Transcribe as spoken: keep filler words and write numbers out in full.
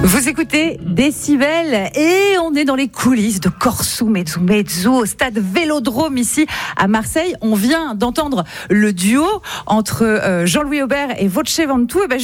Vous écoutez Décibel et on est dans les coulisses de Corso Mezzo Mezzo au stade Vélodrome ici à Marseille. On vient d'entendre le duo entre euh, Jean-Louis Aubert et Voce Ventoux. Et ben,